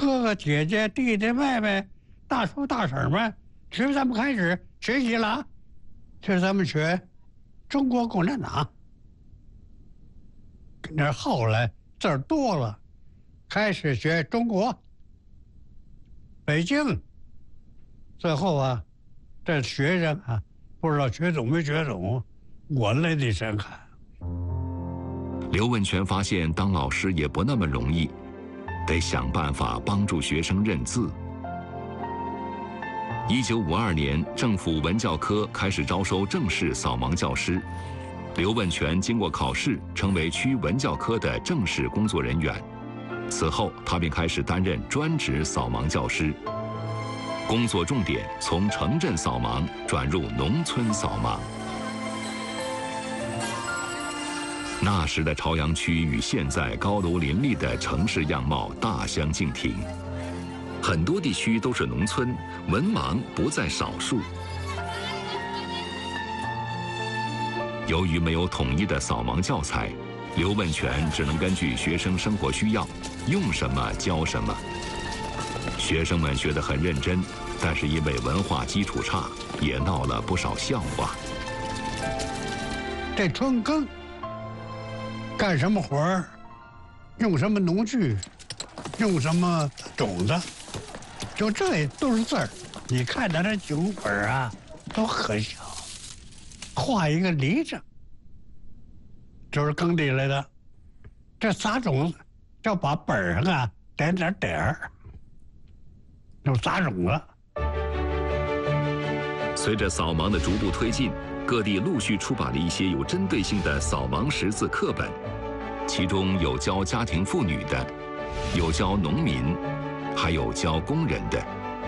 哥哥姐姐弟弟妹妹大叔大婶们，其实咱们开始学习了，就是咱们学中国共产党。那后来字儿多了，开始学中国北京。最后啊，这学生啊，不知道学懂没学懂，我泪滴深看。 刘文全发现当老师也不那么容易，得想办法帮助学生认字。1952年，政府文教科开始招收正式扫盲教师。刘文全经过考试，成为区文教科的正式工作人员。此后，他便开始担任专职扫盲教师，工作重点从城镇扫盲转入农村扫盲。那时的朝阳区与现在高楼林立的城市样貌大相径庭，很多地区都是农村，文盲不在少数。由于没有统一的扫盲教材，刘文全只能根据学生生活需要，用什么教什么。学生们学得很认真，但是因为文化基础差，也闹了不少笑话。 这春耕干什么活儿，用什么农具，用什么种子，就这都是字儿。你看他这酒本啊，都很小，画一个犁子，就是耕地来的。这撒种子要把本上啊点点点儿，就撒种子。 随着扫盲的逐步推进，各地陆续出版了一些有针对性的扫盲识字课本，其中有教家庭妇女的，有教农民，还有教工人的。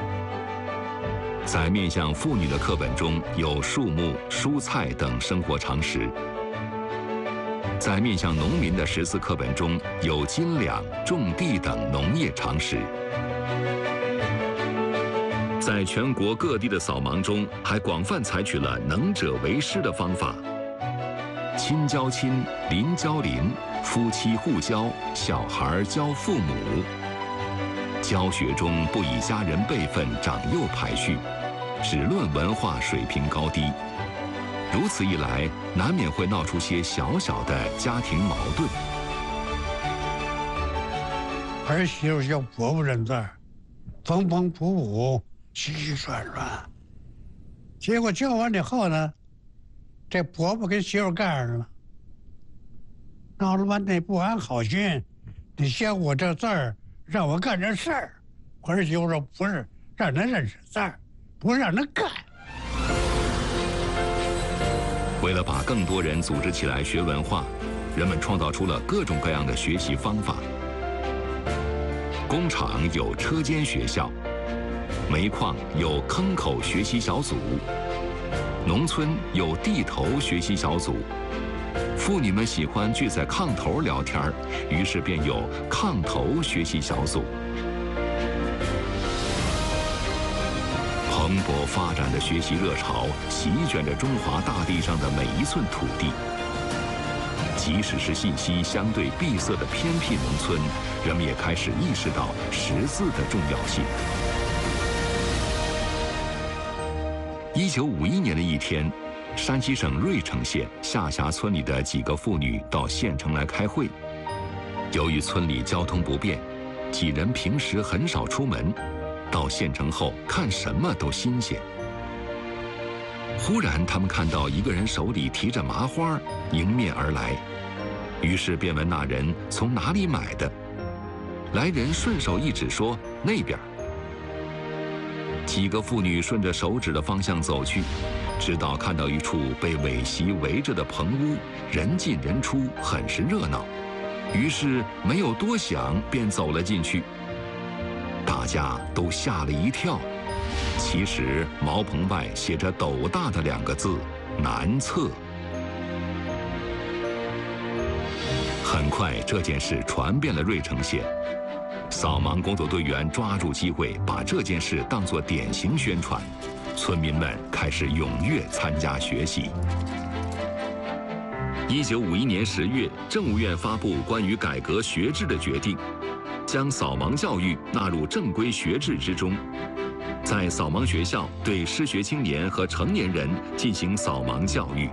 在面向妇女的课本中有树木、蔬菜等生活常识；在面向农民的识字课本中有斤两、种地等农业常识。在全国各地的扫盲中，还广泛采取了能者为师的方法，亲教亲，邻教邻，夫妻互教，小孩教父母。教学中不以家人辈分长幼排序，只论文化水平高低。如此一来，难免会闹出些小小的家庭矛盾。 儿媳妇叫婆婆认字儿，缝缝补补，洗洗涮涮。结果教完以后呢，这婆婆跟媳妇干上了，闹了半天不安好心。你嫌我这字儿，让我干这事儿。儿媳妇说不是，让人认识字儿，不是让人干。 为了把更多人组织起来学文化，人们创造出了各种各样的学习方法。工厂有车间学校，煤矿有坑口学习小组，农村有地头学习小组。妇女们喜欢聚在炕头聊天，于是便有炕头学习小组。蓬勃发展的学习热潮席卷着中华大地上的每一寸土地。即使是信息相对闭塞的偏僻农村，人们也开始意识到识字的重要性。1951年的一天，山西省芮城县下辖村里的几个妇女到县城来开会。由于村里交通不便，几人平时很少出门，到县城后看什么都新鲜。忽然，他们看到一个人手里提着麻花迎面而来，于是便问那人从哪里买的。来人顺手一指说：“那边。”几个妇女顺着手指的方向走去，直到看到一处被苇席围着的棚屋，人进人出，很是热闹。于是没有多想，便走了进去。大家都吓了一跳，其实茅棚外写着斗大的2个字“南侧”。很快，这件事传遍了芮城县。扫盲工作队员抓住机会，把这件事当作典型宣传，村民们开始踊跃参加学习。1951年10月，政务院发布关于改革学制的决定， 将扫盲教育纳入正规学制之中，在扫盲学校对失学青年和成年人进行扫盲教育。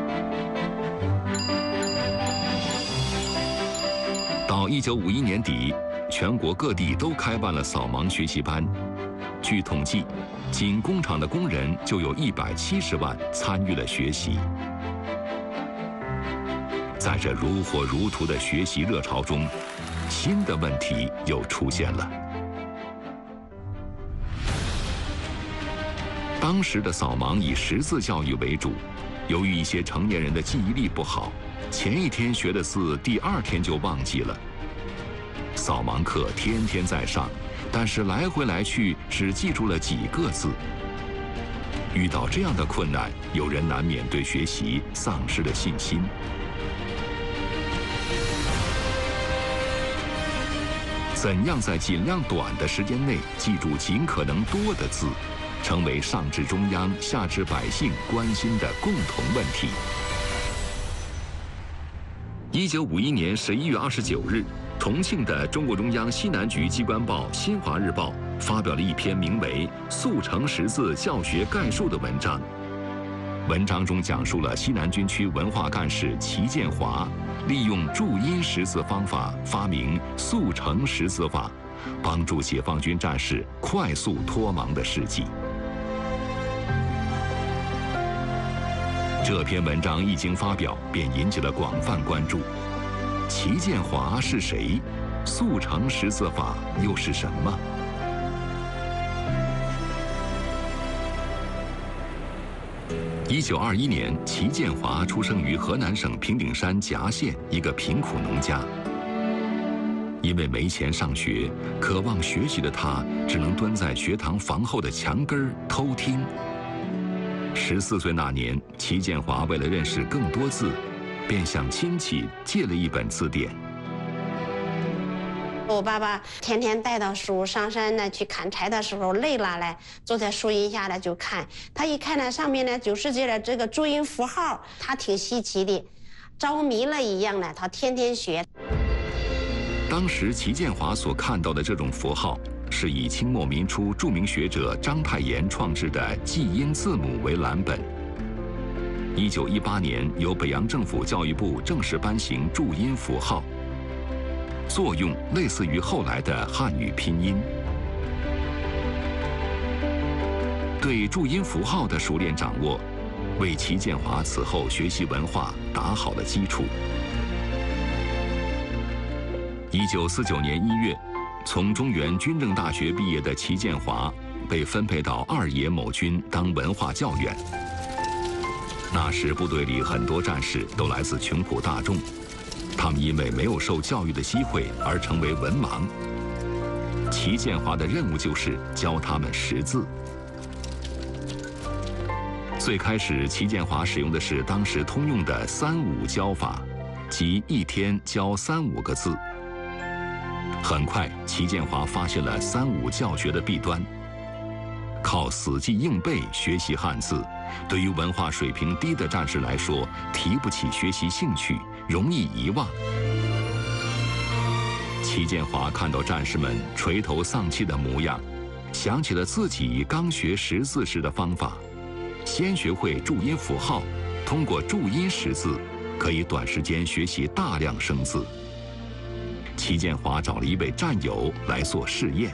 到1951年底，全国各地都开办了扫盲学习班。据统计，仅工厂的工人就有170万参与了学习。在这如火如荼的学习热潮中，新的问题又出现了。当时的扫盲以识字教育为主，由于一些成年人的记忆力不好，前一天学的字，第2天就忘记了。扫盲课天天在上，但是来回来去只记住了几个字。遇到这样的困难，有人难免对学习丧失了信心。怎样在尽量短的时间内记住尽可能多的字，成为上至中央、下至百姓关心的共同问题。1951年11月29日，重庆的中国中央西南局机关报《新华日报》发表了一篇名为《速成识字教学概述》的文章。文章中讲述了西南军区文化干事齐建华利用注音识字方法发明速成识字法，帮助解放军战士快速脱盲的事迹。这篇文章一经发表，便引起了广泛关注。齐建华是谁？速成识字法又是什么？1921年，齐建华出生于河南省平顶山夹县一个贫苦农家。因为没钱上学，渴望学习的他只能蹲在学堂房后的墙根儿偷听。14岁那年，齐建华为了认识更多字，便向亲戚借了一本字典。 我爸爸天天带到树上山呢去砍柴的时候，累了嘞，坐在树荫下呢就看。他一看呢，上面呢90几的这个注音符号，他挺稀奇的，着迷了一样呢，他天天学。 当时齐建华所看到的这种符号，是以清末民初著名学者章太炎创制的记音字母为蓝本。1918年，由北洋政府教育部正式颁行注音符号，作用类似于后来的汉语拼音。对注音符号的熟练掌握，为齐建华此后学习文化打好了基础。1949年1月，从中原军政大学毕业的齐建华被分配到2野某军当文化教员。那时部队里很多战士都来自穷苦大众，他们因为没有受教育的机会而成为文盲。齐建华的任务就是教他们识字。最开始，齐建华使用的是当时通用的3-5教法，即一天教3-5个字。很快，齐建华发现了3-5教学的弊端。靠死记硬背学习汉字，对于文化水平低的战士来说，提不起学习兴趣，容易遗忘。齐建华看到战士们垂头丧气的模样，想起了自己刚学识字时的方法，先学会注音符号，通过注音识字，可以短时间学习大量生字。齐建华找了一位战友来做试验。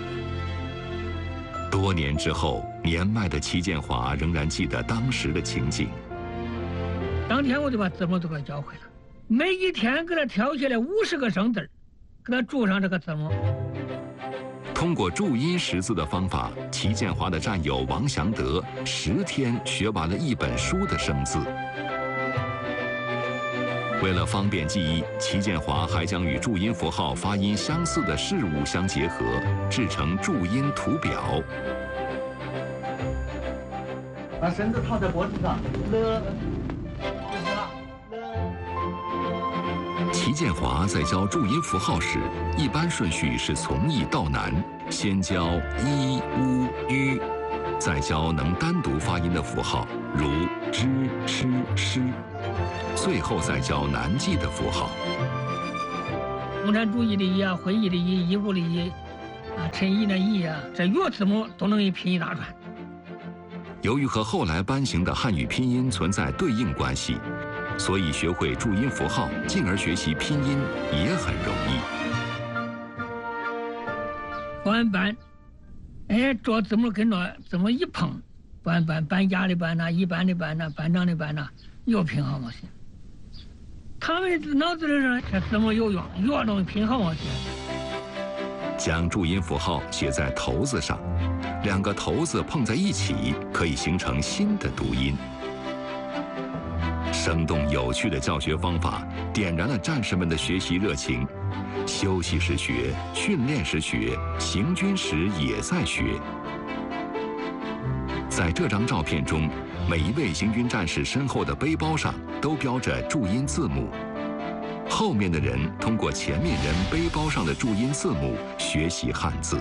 多年之后，年迈的齐建华仍然记得当时的情景。 当天我就把字母都给教会了，每一天给他挑下来50个生字，给他注上这个字母。 通过注音识字的方法，齐建华的战友王祥德10天学完了一本书的生字。为了方便记忆，齐建华还将与注音符号发音相似的事物相结合，制成注音图表。 把绳子套在脖子上， 齐建华在教注音符号时，一般顺序是从易到难，先教一、乌、吁，再教能单独发音的符号，如知、吃、诗，最后再教难记的符号。 共产主义的义啊，会义的义，义务的义，啊，陈毅的义啊，这越字母都能给拼一大串。 由于和后来颁行的汉语拼音存在对应关系，所以学会注音符号，进而学习拼音也很容易。 翻班，哎，做字母跟着字母一碰，搬家的搬呐，一般的搬呐，班长的班呐，又拼好了些。他们脑子里上这字母有用，越能拼好了些。 将注音符号写在头子上，两个头子碰在一起，可以形成新的读音。生动有趣的教学方法点燃了战士们的学习热情，休息时学，训练时学，行军时也在学。在这张照片中，每一位行军战士身后的背包上都标着注音字母。后面的人通过前面人背包上的注音字母学习汉字。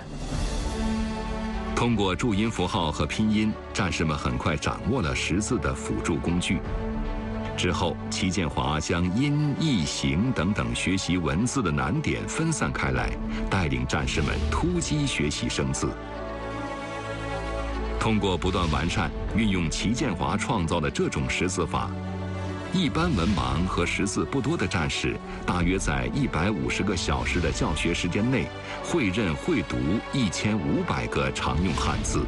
通过注音符号和拼音，战士们很快掌握了识字的辅助工具。之后，齐建华将音、义、形等等学习文字的难点分散开来，带领战士们突击学习生字。通过不断完善、运用齐建华创造的这种识字法，一般文盲和识字不多的战士，大约在150个小时的教学时间内，会认会读1500个常用汉字。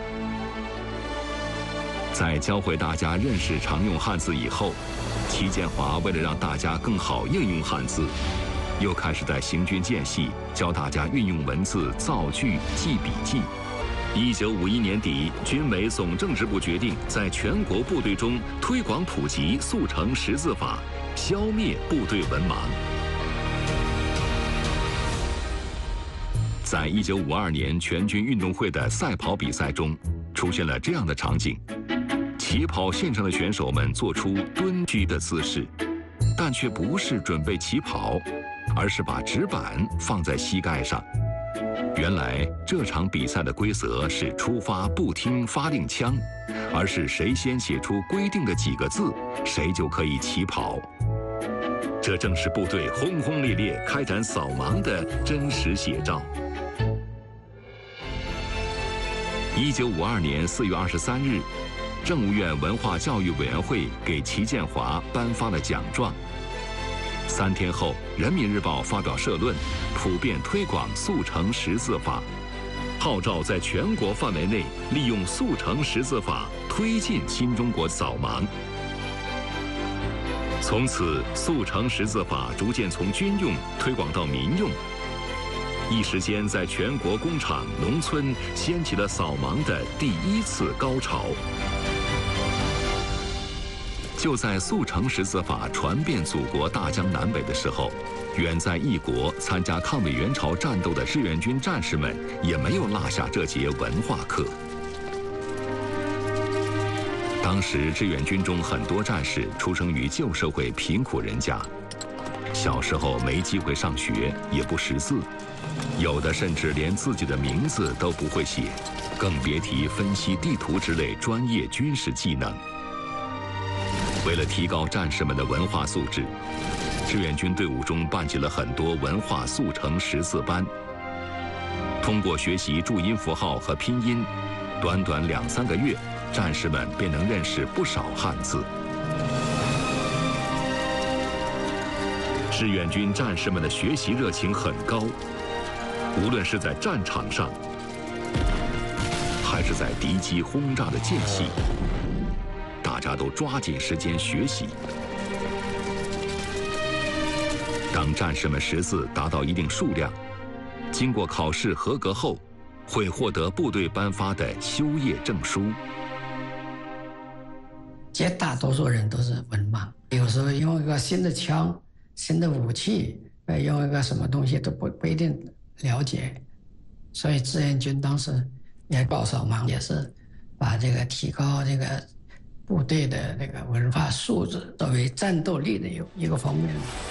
在教会大家认识常用汉字以后，齐建华为了让大家更好应用汉字，又开始在行军间隙教大家运用文字造句、记笔记。1951年底，军委总政治部决定在全国部队中推广普及速成识字法，消灭部队文盲。在1952年全军运动会的赛跑比赛中，出现了这样的场景：起跑线上的选手们做出蹲居的姿势，但却不是准备起跑，而是把纸板放在膝盖上。原来这场比赛的规则是出发不听发令枪，而是谁先写出规定的几个字，谁就可以起跑。这正是部队轰轰烈烈开展扫盲的真实写照。1952年4月23日，政务院文化教育委员会给齐建华颁发了奖状。3天后，《人民日报》发表社论，普遍推广速成识字法，号召在全国范围内利用速成识字法推进新中国扫盲。从此，速成识字法逐渐从军用推广到民用，一时间在全国工厂、农村掀起了扫盲的第一次高潮。就在速成识字法传遍祖国大江南北的时候，远在异国参加抗美援朝战斗的志愿军战士们也没有落下这节文化课。当时志愿军中很多战士出生于旧社会贫苦人家，小时候没机会上学，也不识字，有的甚至连自己的名字都不会写，更别提分析地图之类专业军事技能。为了提高战士们的文化素质，志愿军队伍中办起了很多文化速成识字班。通过学习注音符号和拼音，短短2-3个月，战士们便能认识不少汉字。志愿军战士们的学习热情很高，无论是在战场上，还是在敌机轰炸的间隙，大家都抓紧时间学习。当战士们识字达到一定数量，经过考试合格后，会获得部队颁发的修业证书。 绝大多数人都是文盲，有时候用一个新的枪、新的武器，用一个什么东西都不一定了解。所以志愿军当时也搞扫盲，也是把这个提高这个部队的那个文化素质作为战斗力的一个方面。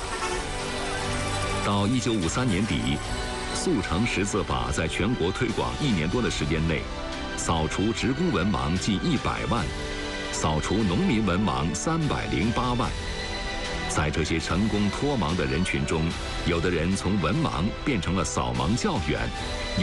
到1953年底，速成识字法在全国推广1年多的时间内，扫除职工文盲近100万，扫除农民文盲308万， 在这些成功脱盲的人群中，有的人从文盲变成了扫盲教员，